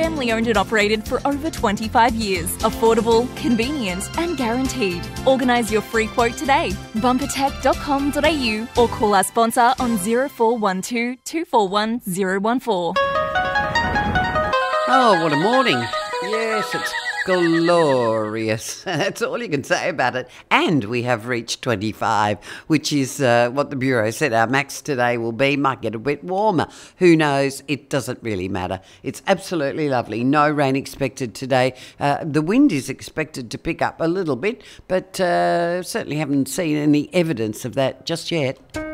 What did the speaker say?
family owned and operated for over 25 years. Affordable, convenient and guaranteed. Organise your free quote today. Bumpertech.com.au or call our sponsor on 0412 241 014. Oh, what a morning. Yes, it's glorious. That's all you can say about it. And we have reached 25, which is what the Bureau said our max today will be. Might get a bit warmer. Who knows? It doesn't really matter. It's absolutely lovely. No rain expected today. The wind is expected to pick up a little bit, but certainly haven't seen any evidence of that just yet.